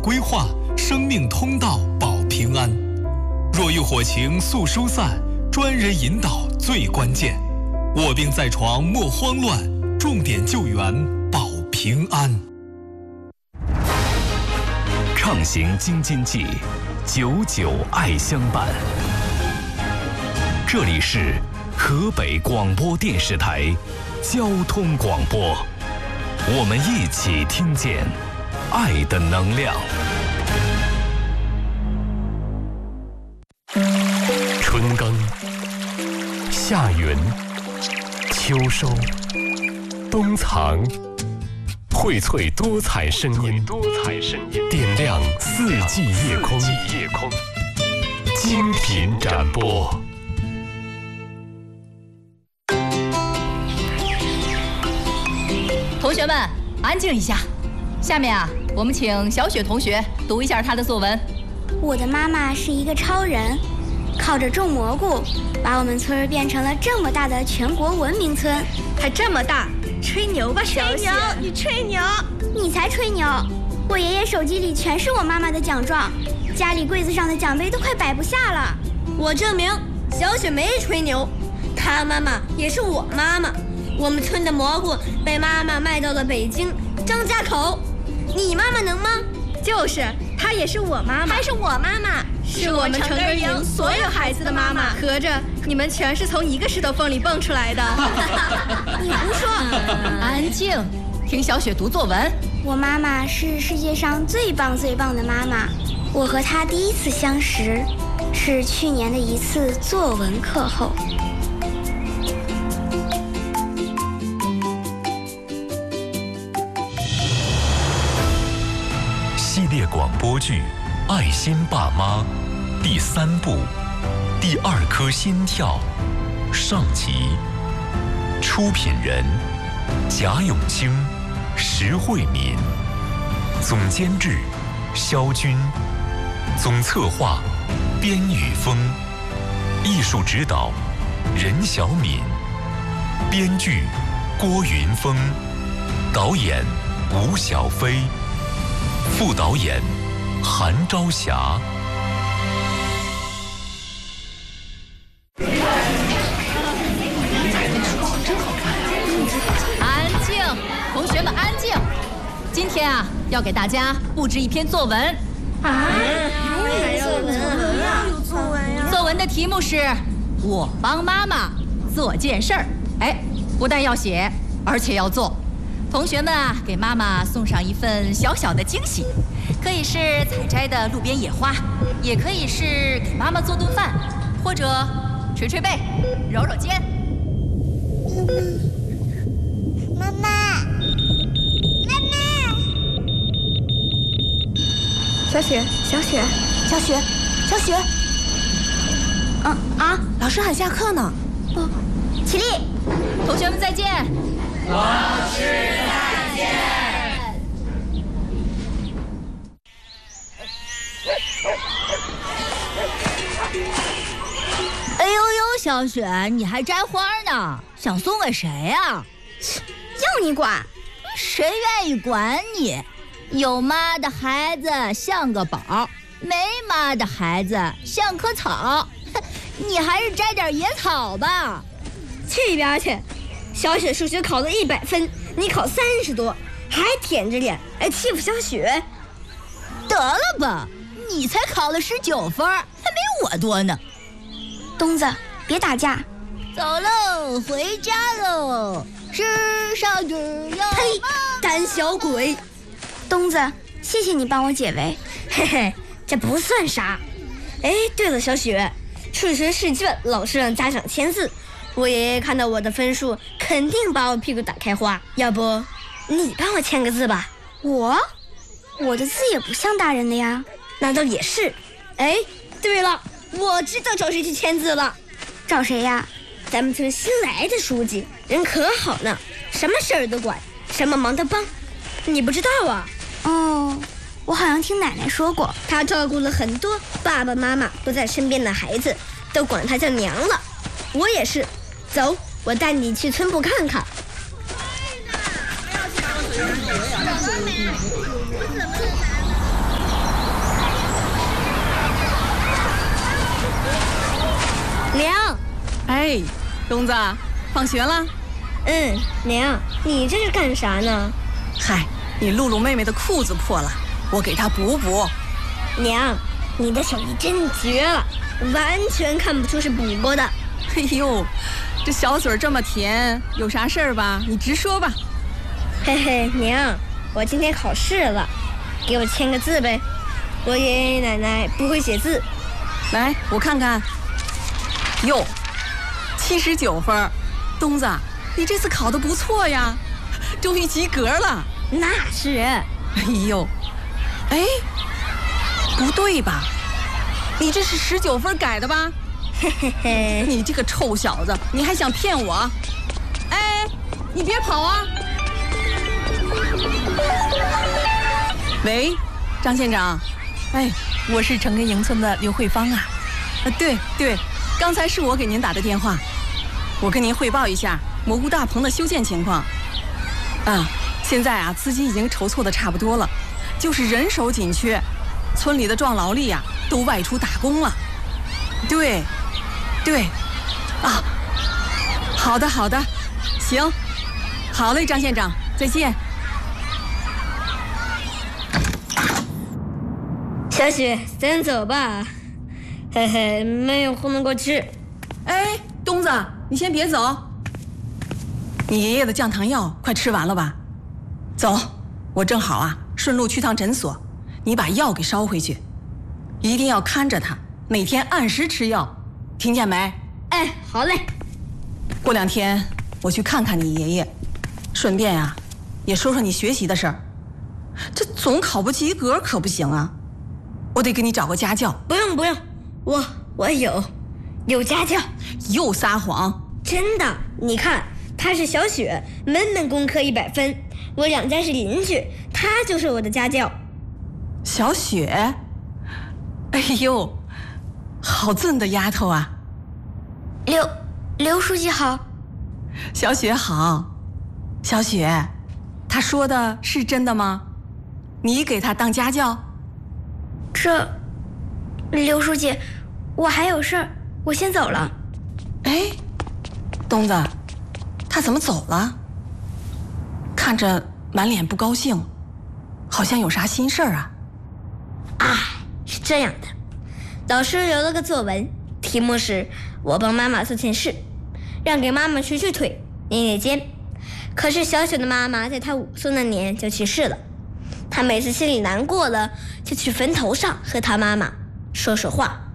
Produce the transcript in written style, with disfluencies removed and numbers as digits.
规划，生命通道保平安。若遇火情速疏散，专人引导最关键。卧病在床莫慌乱，重点救援保平安。 畅行京津冀，99爱相伴。这里是河北广播电视台交通广播，我们一起听见爱的能量。春耕、夏耘、秋收、冬藏，荟萃多彩声音，点亮四季夜空，精品展播。 同学们，安静一下。下面啊，我们请小雪同学读一下她的作文。 我的妈妈是一个超人，靠着种蘑菇，把我们村儿变成了这么大的全国文明村。 还这么大，吹牛吧，小雪！ 你吹牛，你才吹牛！我爷爷手机里全是我妈妈的奖状，家里柜子上的奖杯都快摆不下了。 我证明，小雪没吹牛，她妈妈也是我妈妈。我们村的蘑菇被妈妈卖到了北京张家口，你妈妈能吗？ 就是，她也是我妈妈， 还是我妈妈， 是我们成根营所有孩子的妈妈。 合着你们全是从一个石头缝里蹦出来的。 你胡说！ 安静，听小雪读作文。 我妈妈是世界上最棒的妈妈。我和她第一次相识，是去年的一次作文课后。 系列广播剧《爱心爸妈》第3部第2颗心跳上集，出品人贾永清、石慧敏，总监制肖军，总策划边宇峰，艺术指导任小敏，编剧郭云峰，导演吴小飞，副导演韩朝霞。 安静，同学们安静。今天啊，要给大家布置一篇作文。作文的题目是“我帮妈妈做件事儿”。不但要写，而且要做。同学们啊，给妈妈送上一份小小的惊喜，可以是采摘的路边野花，也可以是给妈妈做顿饭，或者捶捶背、揉揉肩。 妈妈， 小雪，老师喊下课呢。 起立， 同学们再见。 老师再见。 哎呦呦，小雪，你还摘花呢？想送给谁呀？ 要你管？ 谁愿意管你？有妈的孩子像个宝，没妈的孩子像棵草。你还是摘点野草吧。 去一边去！小雪数学考了100分，你考30多，还舔着脸来欺负小雪。 得了吧，你才考了19分，还没我多呢。 东子，别打架。 走喽，回家喽。世上只有呸！胆小鬼。 东子，谢谢你帮我解围。 嘿嘿，这不算啥。对了，小雪，数学试卷老师让家长签字，我爷爷看到我的分数，肯定把我屁股打开花。要不，你帮我签个字吧？ 我的字也不像大人的呀。 那倒也是。对了，我知道找谁去签字了。 找谁呀？ 咱们村新来的书记，人可好呢，什么事儿都管，什么忙都帮。你不知道啊？ 哦，我好像听奶奶说过， 他照顾了很多爸爸妈妈不在身边的孩子，都管他叫娘了。我也是。走，我带你去村部看看。 哎，东子，放学了？ 娘，你这是干啥呢？ 嗨，你露露妹妹的裤子破了，我给她补补。 娘，你的手艺真绝了，完全看不出是补过的。 哎呦，这小嘴这么甜，有啥事儿吧？你直说吧。 嘿嘿，娘，我今天考试了，给我签个字呗。我爷爷奶奶不会写字。 来，我看看。哟，79分。东子，你这次考得不错呀，终于及格了。 那是。 哎呦，哎，不对吧？你这是19分改的吧？ 嘿嘿嘿， 你这个臭小子，你还想骗我？哎，你别跑啊！喂，张县长。哎，我是城根营村的刘慧芳啊。对，刚才是我给您打的电话。我跟您汇报一下蘑菇大棚的修建情况。现在啊，资金已经筹措的差不多了，就是人手紧缺，村里的壮劳力啊都外出打工了。对，啊，好的，行，好嘞，张县长，再见。 小雪，咱走吧。嘿嘿，没有糊弄过去。 哎，东子，你先别走。你爷爷的降糖药快吃完了吧？走，我正好啊，顺路去趟诊所，你把药给捎回去，一定要看着他，每天按时吃药，听见没？ 哎，好嘞。 过2天我去看看你爷爷，顺便啊，也说说你学习的事儿。这总考不及格可不行啊，我得给你找个家教。 不用，我有家教。 又撒谎。 真的，你看，她是小雪，门功课100分。我两家是邻居，她就是我的家教。 小雪，哎呦，好俊的丫头啊！ 刘书记好。 小雪好。小雪，她说的是真的吗？你给她当家教？ 刘书记，我还有事儿，我先走了。 哎，东子，他怎么走了？看着满脸不高兴，好像有啥心事儿啊。 是这样的，老师留了个作文，题目是我帮妈妈做件事，让给妈妈捶捶腿，捏捏肩。可是小雪的妈妈在她5岁那年就去世了，她每次心里难过了，就去坟头上和她妈妈说说话。